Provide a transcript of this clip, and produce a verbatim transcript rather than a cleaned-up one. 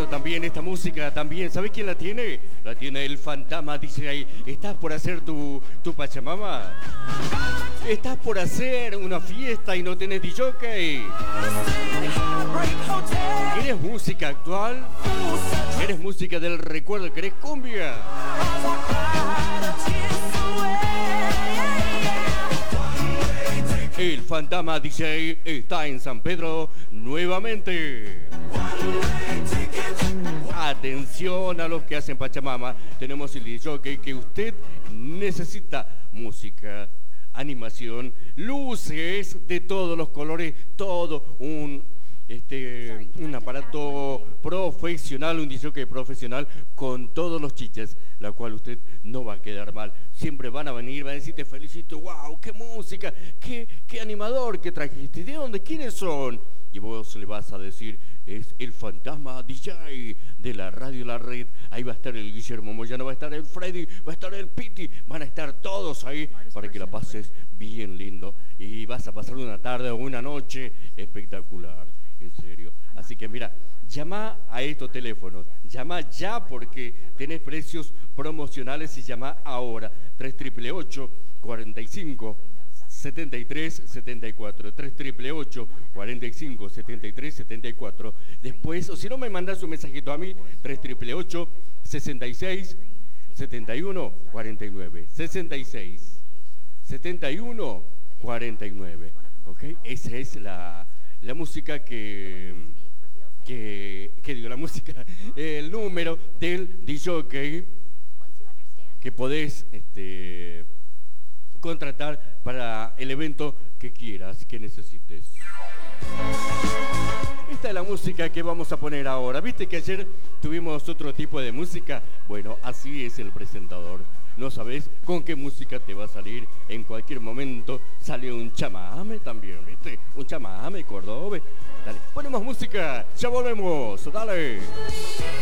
también esta música, también, ¿sabes quién la tiene? La tiene el Fantasma D J. ¿Estás por hacer tu, tu Pachamama? ¿Estás por hacer una fiesta y no tenés D J? ¿Querés música actual? ¿Querés música del recuerdo? ¿Querés cumbia? El Fantasma D J está en San Pedro nuevamente. Atención a los que hacen Pachamama. Tenemos el D J que usted necesita. Música, animación, luces de todos los colores, todo un, este, un aparato profesional, un D J profesional con todos los chiches, la cual usted no va a quedar mal. Siempre van a venir, van a decir, te felicito, wow, qué música, qué, qué animador que trajiste, ¿de dónde? ¿Quiénes son? Y vos le vas a decir, es el Fantasma D J de la Radio La Red. Ahí va a estar el Guillermo Moyano, va a estar el Freddy, va a estar el Piti, van a estar todos ahí para que la pases bien lindo. Y vas a pasar una tarde o una noche espectacular, en serio. Así que mira, llama a estos teléfonos, llama ya porque tenés precios promocionales y llama ahora. tres ocho ocho, cuarenta y cinco, setenta y tres, setenta y cuatro, tres ocho ocho, cuarenta y cinco, setenta y tres, setenta y cuatro. Después, o si no me mandas un mensajito a mí, tres ocho ocho, sesenta y seis, setenta y uno, cuarenta y nueve, sesenta y seis, setenta y uno, cuarenta y nueve. ¿Ok? Esa es la, la música que, que, que digo, la música, el número del D J que podés, este, contratar para el evento que quieras, que necesites. Esta es la música que vamos a poner ahora. ¿Viste que ayer tuvimos otro tipo de música? Bueno, así es el presentador. No sabes con qué música te va a salir. En cualquier momento sale un chamame también, ¿viste? Un chamame cordobés. Dale, ponemos música, ya volvemos, dale.